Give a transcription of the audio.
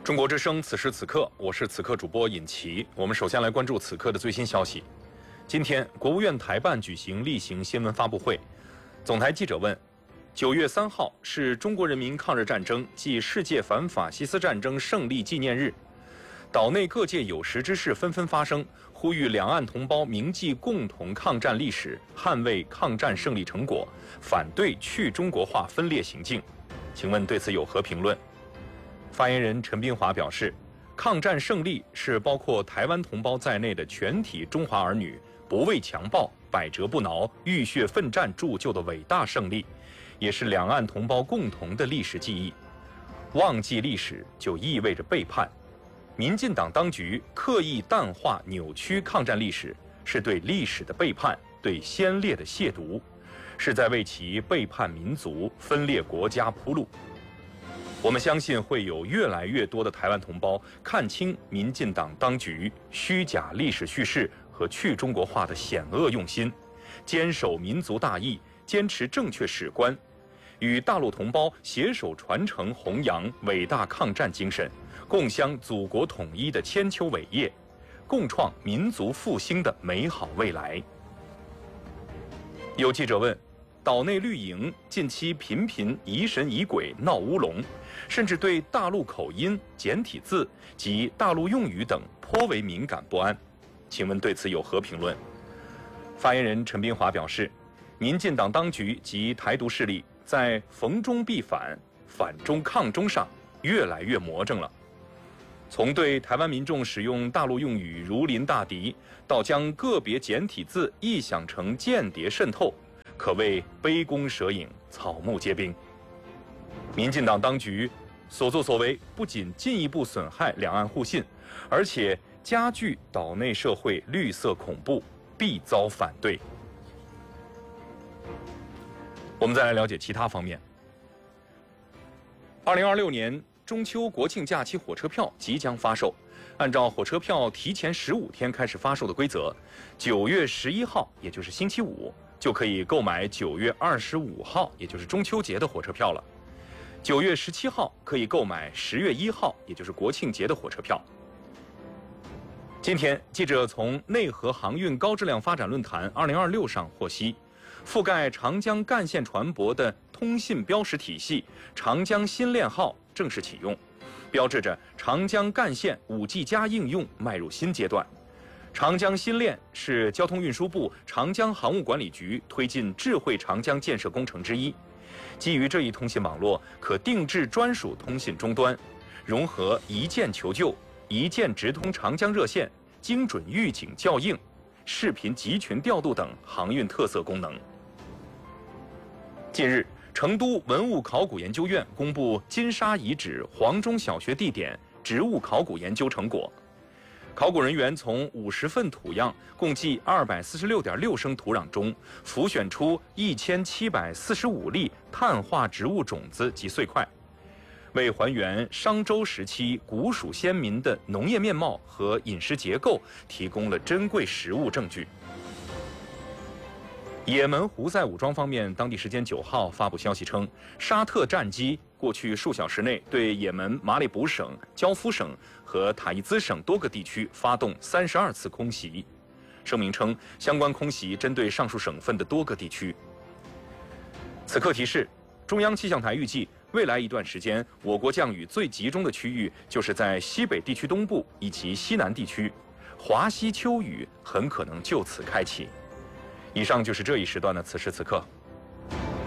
中国之声，此时此刻，我是此刻主播尹奇。我们首先来关注此刻的最新消息。今天，国务院台办举行例行新闻发布会。总台记者问：9月3号是中国人民抗日战争暨世界反法西斯战争胜利纪念日，岛内各界有识之士纷纷发声，呼吁两岸同胞铭记共同抗战历史，捍卫抗战胜利成果，反对去中国化分裂行径。请问对此有何评论？发言人陈斌华表示，抗战胜利是包括台湾同胞在内的全体中华儿女不畏强暴、百折不挠、浴血奋战铸就的伟大胜利，也是两岸同胞共同的历史记忆。忘记历史就意味着背叛。民进党当局刻意淡化、扭曲抗战历史，是对历史的背叛，对先烈的亵渎，是在为其背叛民族、分裂国家铺路。我们相信会有越来越多的台湾同胞看清民进党当局虚假历史叙事和去中国化的险恶用心，坚守民族大义，坚持正确史观，与大陆同胞携手传承弘扬伟大抗战精神，共襄祖国统一的千秋伟业，共创民族复兴的美好未来。有记者问，岛内绿营近期频频疑神疑鬼闹乌龙，甚至对大陆口音、简体字及大陆用语等颇为敏感不安，请问对此有何评论？发言人陈斌华表示，民进党当局及台独势力在逢中必反、反中抗中上越来越魔怔了。从对台湾民众使用大陆用语如临大敌，到将个别简体字臆想成间谍渗透，可谓杯弓蛇影，草木皆兵。民进党当局所作所为不仅进一步损害两岸互信，而且加剧岛内社会绿色恐怖，必遭反对。我们再来了解其他方面。2026年中秋国庆假期火车票即将发售，按照火车票提前15天开始发售的规则，9月11号，也就是星期五，就可以购买9月25号，也就是中秋节的火车票了。9月17号可以购买10月1号，也就是国庆节的火车票。今天，记者从内河航运高质量发展论坛2026上获悉，覆盖长江干线船舶的通信标识体系长江新链号正式启用，标志着长江干线 5G+ 应用迈入新阶段。长江新链是交通运输部长江航务管理局推进智慧长江建设工程之一。基于这一通信网络，可定制专属通信终端，融合一键求救、一键直通长江热线、精准预警校应、视频集群调度等航运特色功能。近日，成都文物考古研究院公布金沙遗址黄中小学地点植物考古研究成果。考古人员从50份土样共计246.6升土壤中，浮选出1745粒碳化植物种子及碎块，为还原商周时期古蜀先民的农业面貌和饮食结构提供了珍贵实物证据。也门胡塞武装方面当地时间9号发布消息称，沙特战机过去数小时内对也门马里卜省、焦夫省和塔伊兹省多个地区发动32次空袭。声明称，相关空袭针对上述省份的多个地区。此刻提示，中央气象台预计，未来一段时间，我国降雨最集中的区域就是在西北地区东部以及西南地区，华西秋雨很可能就此开启。以上就是这一时段的此时此刻。